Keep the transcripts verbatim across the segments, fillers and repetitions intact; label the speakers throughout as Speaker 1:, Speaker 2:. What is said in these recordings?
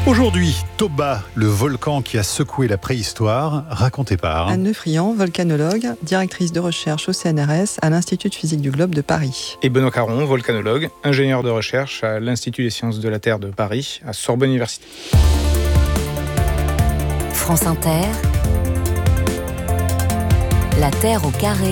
Speaker 1: Aujourd'hui, Toba, le volcan qui a secoué la préhistoire, raconté par
Speaker 2: Anne Lefriand, volcanologue, directrice de recherche au C N R S à l'Institut de physique du globe de Paris.
Speaker 3: Et Benoît Caron, volcanologue, ingénieur de recherche à l'Institut des sciences de la Terre de Paris, à Sorbonne Université.
Speaker 4: France Inter, la Terre au carré,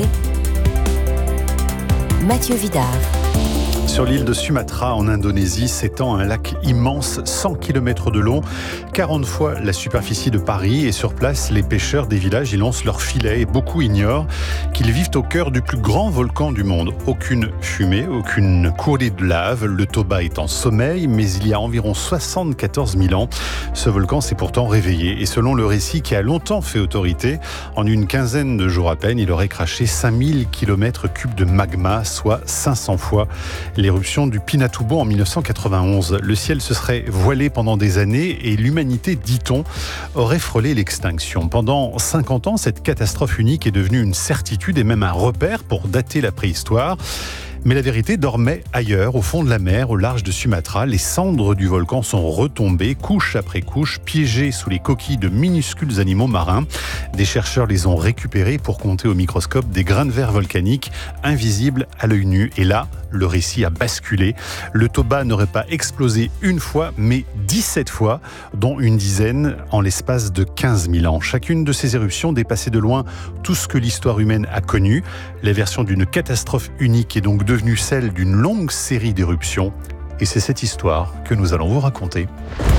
Speaker 4: Mathieu Vidard.
Speaker 1: Sur l'île de Sumatra, en Indonésie, s'étend un lac immense, cent kilomètres de long, quarante fois la superficie de Paris. Et sur place, les pêcheurs des villages y lancent leurs filets. Et beaucoup ignorent qu'ils vivent au cœur du plus grand volcan du monde. Aucune fumée, aucune coulée de lave. Le Toba est en sommeil, mais il y a environ soixante-quatorze mille ans, ce volcan s'est pourtant réveillé. Et selon le récit qui a longtemps fait autorité, en une quinzaine de jours à peine, il aurait craché cinq mille kilomètres cubes de magma, soit cinq cents fois l'éruption du Pinatubo en mille neuf cent quatre-vingt-onze. Le ciel se serait voilé pendant des années et l'humanité, dit-on, aurait frôlé l'extinction. Pendant cinquante ans, cette catastrophe unique est devenue une certitude et même un repère pour dater la préhistoire. Mais la vérité dormait ailleurs, au fond de la mer, au large de Sumatra. Les cendres du volcan sont retombées, couche après couche, piégées sous les coquilles de minuscules animaux marins. Des chercheurs les ont récupérées pour compter au microscope des grains de verre volcaniques invisibles à l'œil nu. Et là, le récit a basculé. Le Toba n'aurait pas explosé une fois, mais dix-sept fois, dont une dizaine en l'espace de quinze mille ans. Chacune de ces éruptions dépassait de loin tout ce que l'histoire humaine a connu. La version d'une catastrophe unique est donc devenue celle d'une longue série d'éruptions. Et c'est cette histoire que nous allons vous raconter.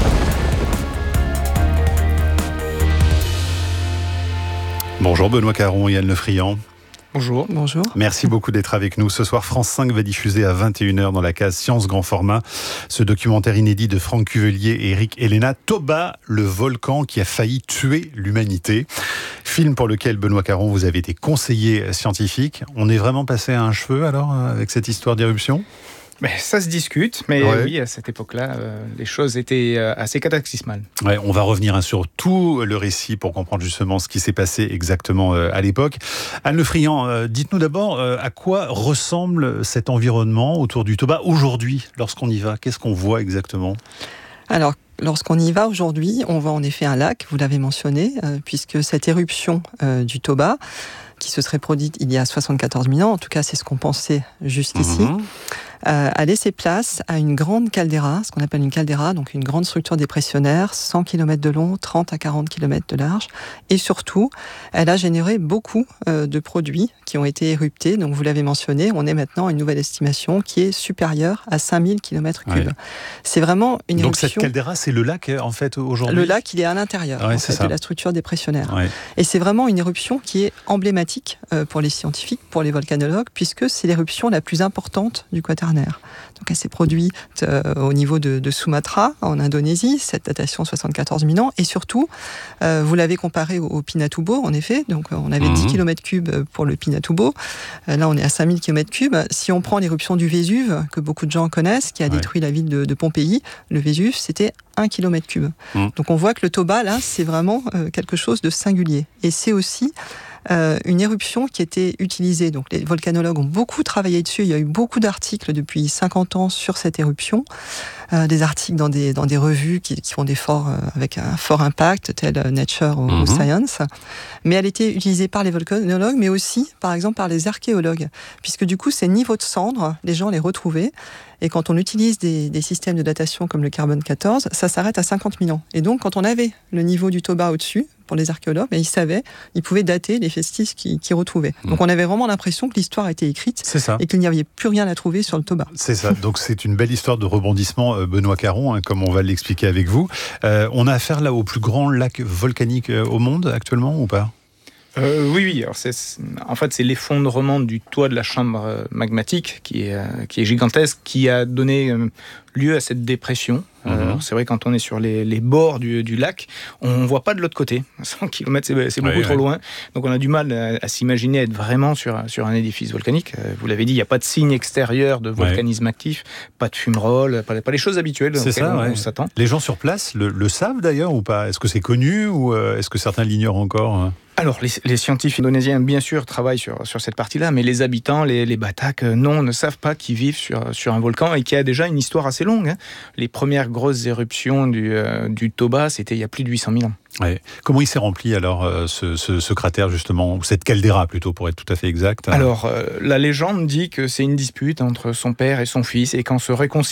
Speaker 1: Bonjour Benoît Caron et Anne Lefriand.
Speaker 3: Bonjour.
Speaker 2: Bonjour.
Speaker 1: Merci beaucoup d'être avec nous. Ce soir, France cinq va diffuser à vingt et une heures dans la case Science Grand Format ce documentaire inédit de Franck Cuvelier et Eric Elena, Toba, le volcan qui a failli tuer l'humanité. Film pour lequel, Benoît Caron, vous avez été conseiller scientifique. On est vraiment passé à un cheveu alors avec cette histoire d'éruption ?
Speaker 3: Mais ça se discute, mais
Speaker 1: ouais.
Speaker 3: oui, à cette époque-là, euh, les choses étaient euh, assez cataclysmales.
Speaker 1: Ouais, on va revenir hein, sur tout le récit pour comprendre justement ce qui s'est passé exactement euh, à l'époque. Anne Lefriand, euh, dites-nous d'abord euh, à quoi ressemble cet environnement autour du Toba aujourd'hui, lorsqu'on y va. Qu'est-ce qu'on voit exactement ?
Speaker 2: Alors, lorsqu'on y va aujourd'hui, on voit en effet un lac, vous l'avez mentionné, euh, puisque cette éruption euh, du Toba, qui se serait produite il y a soixante-quatorze mille ans, en tout cas c'est ce qu'on pensait jusqu'ici, mmh. euh, a laissé place à une grande caldeira, ce qu'on appelle une caldeira, donc une grande structure dépressionnaire, cent kilomètres de long, trente à quarante kilomètres de large, et surtout, elle a généré beaucoup euh, de produits qui ont été éruptés, donc vous l'avez mentionné, on est maintenant à une nouvelle estimation qui est supérieure à cinq mille kilomètres cubes. Ouais. C'est vraiment une
Speaker 1: donc
Speaker 2: éruption...
Speaker 1: Donc cette caldeira, c'est le lac en fait aujourd'hui ?
Speaker 2: Le lac, il est à l'intérieur
Speaker 1: ouais,
Speaker 2: en fait, de la structure dépressionnaire.
Speaker 1: Ouais.
Speaker 2: Et c'est vraiment une éruption qui est emblématique pour les scientifiques, pour les volcanologues, puisque c'est l'éruption la plus importante du Quaternaire. Donc elle s'est produite euh, au niveau de, de Sumatra, en Indonésie, cette datation soixante-quatorze mille ans, et surtout, euh, vous l'avez comparé au, au Pinatubo, en effet, donc on avait mmh. dix kilomètres cubes pour le Pinatubo, euh, là on est à cinq mille kilomètres cubes. Si on prend l'éruption du Vésuve, que beaucoup de gens connaissent, qui a ouais. détruit la ville de, de Pompéi, le Vésuve, c'était un kilomètre cube. Mmh. Donc on voit que le Toba, là, c'est vraiment euh, quelque chose de singulier. Et c'est aussi Euh, une éruption qui était utilisée. Donc les volcanologues ont beaucoup travaillé dessus. Il y a eu beaucoup d'articles depuis cinquante ans sur cette éruption. Euh, des articles dans des, dans des revues qui, qui font des forts, euh, avec un fort impact, tel Nature ou, mm-hmm. ou Science. Mais elle était utilisée par les volcanologues, mais aussi, par exemple, par les archéologues. Puisque du coup, ces niveaux de cendres, les gens les retrouvaient. Et quand on utilise des, des systèmes de datation comme le carbone quatorze, ça s'arrête à cinquante mille ans. Et donc, quand on avait le niveau du Toba au-dessus, pour les archéologues, ben, ils savaient, ils pouvaient dater les vestiges qu'ils, qu'ils retrouvaient. Mmh. Donc on avait vraiment l'impression que l'histoire a été écrite et qu'il n'y avait plus rien à trouver sur le Toba.
Speaker 1: C'est ça, donc c'est une belle histoire de rebondissement, Benoît Caron, hein, comme on va l'expliquer avec vous. Euh, on a affaire là au plus grand lac volcanique au monde actuellement ou pas ?
Speaker 3: Euh, oui, oui. Alors c'est, en fait, c'est l'effondrement du toit de la chambre magmatique qui est, euh, qui est gigantesque, qui a donné euh, lieu à cette dépression. Mmh. Euh, alors c'est vrai, quand on est sur les, les bords du, du lac, on ne voit pas de l'autre côté. cent kilomètres, c'est, c'est beaucoup oui, trop oui. loin. Donc on a du mal à, à s'imaginer être vraiment sur, sur un édifice volcanique. Euh, vous l'avez dit, il n'y a pas de signe extérieur de volcanisme ouais. actif, pas de fumerolles, pas, pas les choses habituelles
Speaker 1: c'est
Speaker 3: auxquelles
Speaker 1: ça,
Speaker 3: on,
Speaker 1: ouais.
Speaker 3: on s'attend.
Speaker 1: Les gens sur place le, le savent d'ailleurs ou pas ? Est-ce que c'est connu ou euh, est-ce que certains l'ignorent encore ?
Speaker 3: Alors, les, les scientifiques indonésiens, bien sûr, travaillent sur, sur cette partie-là, mais les habitants, les, les Batak, non, ne savent pas qu'ils vivent sur, sur un volcan et qui a déjà une histoire assez longue. Hein. Les premières grosses éruptions du, euh, du Toba, c'était il y a plus de huit cent mille ans.
Speaker 1: Ouais. Comment il s'est rempli alors euh, ce, ce, ce cratère justement, ou cette caldeira plutôt pour être tout à fait exact?
Speaker 3: Alors, euh, la légende dit que c'est une dispute entre son père et son fils, et qu'en se réconciliant,